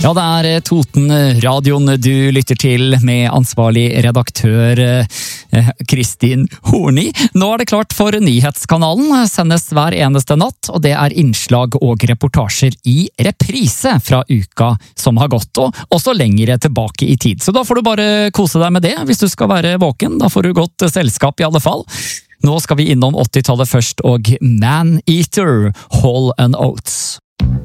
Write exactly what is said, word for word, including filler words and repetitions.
Ja, det er Toten-radioen du lytter til med ansvarlig redaktør eh, Kristin Horni. Nå er det klart for Nyhetskanalen, sendes hver eneste natt, og det er innslag og reportasjer i reprise fra uka som har gått, og også lengre tilbake i tid. Så da får du bare kose deg med det, hvis du skal være våken. Da får du godt selskap i alle fall. Nå skal vi innom åttitallet først, og Man Eater, Hall and Oates.